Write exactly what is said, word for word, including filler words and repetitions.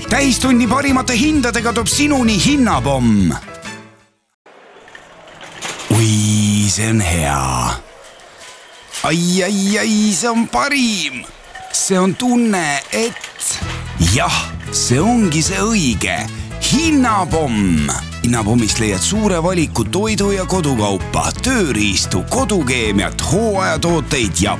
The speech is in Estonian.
täistunni parimate hindadega toob sinuni Hinnapomm. Ui, see on hea. Ai, ai, ai, see on parim. See on tunne, et jah, see ongi see õige. Hinnapomm. Hinnapommist leiad suure valiku toidu ja kodukaupa, tööriistu, kodukeemiat, hooajatooteid ja